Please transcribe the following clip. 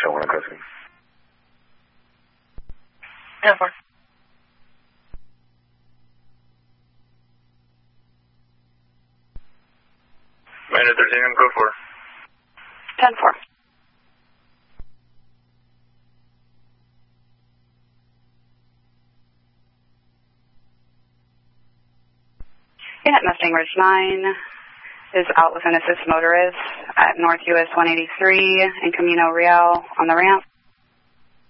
someone in custody. 10-4. Minor 13, code 4. 10-4. Unit Mustang Ridge 9 is out with an assist motorist at North US 183 in Camino Real on the ramp.